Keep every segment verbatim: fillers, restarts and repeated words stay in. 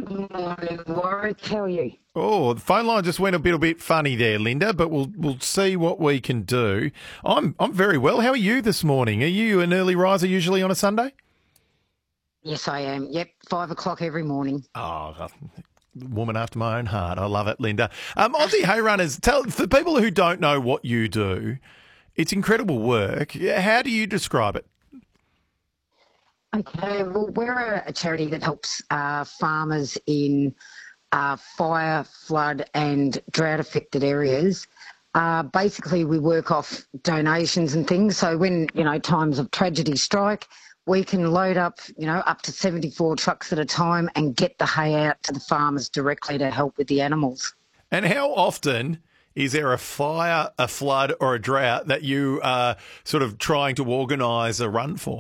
Morning, Warwick. How are you? Oh, the phone line just went a bit a bit funny there, Linda, but we'll we'll see what we can do. I'm I'm very well. How are you this morning? Are you an early riser usually on a Sunday? Yes, I am. Yep, five o'clock every morning. Oh, woman after my own heart. I love it, Linda. Um, Aussie Hay Runners, tell for people who don't know what you do, it's incredible work. How do you describe it? Okay, well, we're a, a charity that helps uh, farmers in uh, fire, flood and drought-affected areas. Uh, basically, we work off donations and things. So when, you know, times of tragedy strike, we can load up, you know, up to seventy-four trucks at a time and get the hay out to the farmers directly to help with the animals. And how often is there a fire, a flood or a drought that you are sort of trying to organise a run for?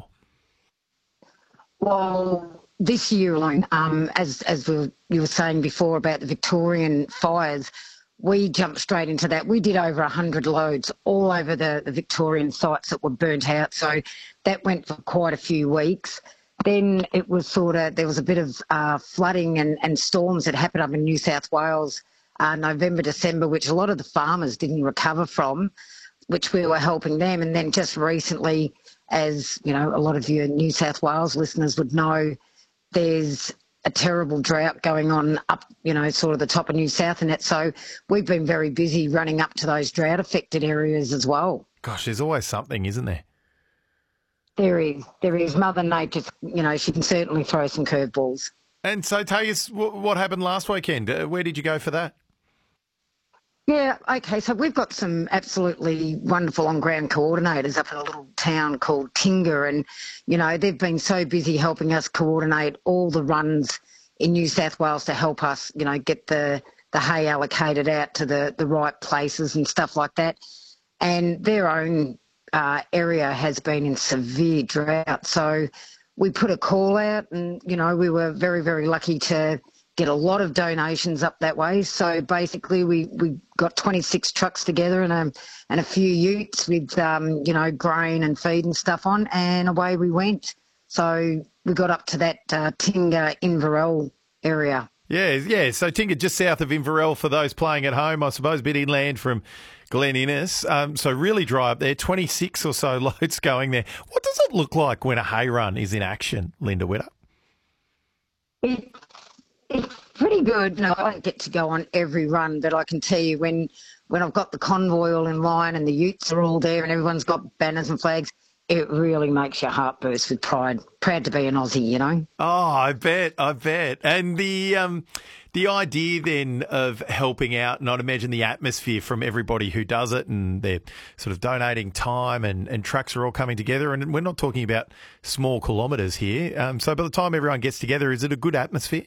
Well, this year alone, um, as as we were, you were saying before about the Victorian fires, we jumped straight into that. We did over one hundred loads all over the, the Victorian sites that were burnt out. So that went for quite a few weeks. Then it was sort of, there was a bit of uh, flooding and, and storms that happened up in New South Wales, uh, November, December, which a lot of the farmers didn't recover from, which we were helping them. And then just recently, as you know, a lot of your New South Wales listeners would know, there's a terrible drought going on up, you know, sort of the top of New South and that. So we've been very busy running up to those drought affected areas as well. Gosh, there's always something, isn't there? There is. There is. Mother Nature, you know, she can certainly throw some curveballs. And so tell us what happened last weekend. Uh, Where did you go for that? Yeah, okay, so we've got some absolutely wonderful on-ground coordinators up in a little town called Tinga, and, you know, they've been so busy helping us coordinate all the runs in New South Wales to help us, you know, get the, the hay allocated out to the, the right places and stuff like that. And their own uh, area has been in severe drought. So we put a call out and, you know, we were very, very lucky to get a lot of donations up that way. So basically we, we got twenty-six trucks together and a, and a few utes with, um, you know, grain and feed and stuff on, and away we went. So we got up to that uh, Tinga Inverell area. Yeah, yeah. So Tinga, just south of Inverell for those playing at home, I suppose, a bit inland from Glen Innes. Um, so really dry up there, twenty-six or so loads going there. What does it look like when a hay run is in action, Linda Witter? It, it's pretty good. No, I don't get to go on every run, but I can tell you when, when I've got the convoy all in line and the utes are all there and everyone's got banners and flags, it really makes your heart burst with pride. Proud to be an Aussie, you know. Oh, I bet, I bet. And the um, the idea then of helping out, and I'd imagine the atmosphere from everybody who does it, and they're sort of donating time, and, and trucks are all coming together. And we're not talking about small kilometres here. Um, so by the time everyone gets together, is it a good atmosphere?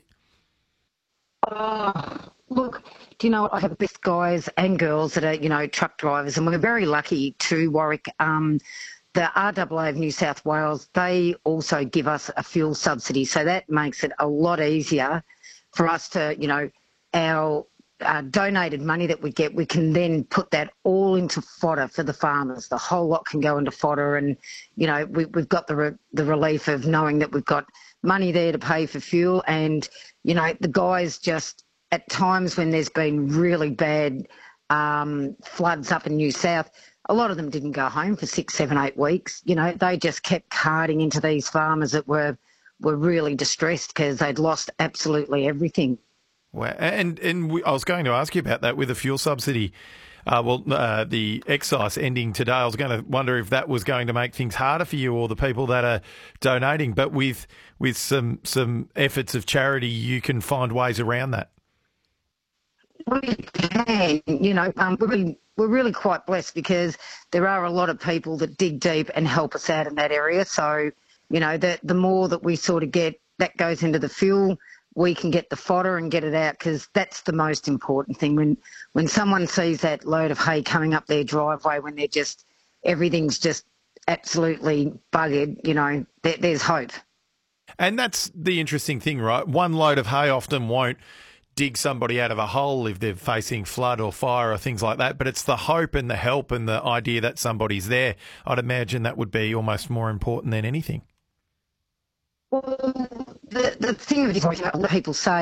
Oh, look, do you know what? I have the best guys and girls that are, you know, truck drivers, and we're very lucky too, Warwick. Um, the R A A of New South Wales, they also give us a fuel subsidy, so that makes it a lot easier for us to, you know, our uh, donated money that we get, we can then put that all into fodder for the farmers. The whole lot can go into fodder, and, you know, we, we've got the re- the relief of knowing that we've got money there to pay for fuel. And, you know, the guys just, at times when there's been really bad um, floods up in New South, a lot of them didn't go home for six, seven, eight weeks. You know, they just kept carting into these farmers that were were really distressed because they'd lost absolutely everything. Wow. And and we, I was going to ask you about that with the fuel subsidy. Uh, well, uh, the excise ending today, I was going to wonder if that was going to make things harder for you or the people that are donating. But with with some some efforts of charity, you can find ways around that. We can, you know, um, we're really we're really quite blessed because there are a lot of people that dig deep and help us out in that area. So, you know, the the more that we sort of get, that goes into the fuel, we can get the fodder and get it out, because that's the most important thing. When when someone sees that load of hay coming up their driveway, when they're just, everything's just absolutely buggered, you know, there, there's hope. And that's the interesting thing, right? One load of hay often won't dig somebody out of a hole if they're facing flood or fire or things like that, but it's the hope and the help and the idea that somebody's there. I'd imagine that would be almost more important than anything. Well, the, the thing of it is, a lot of people say,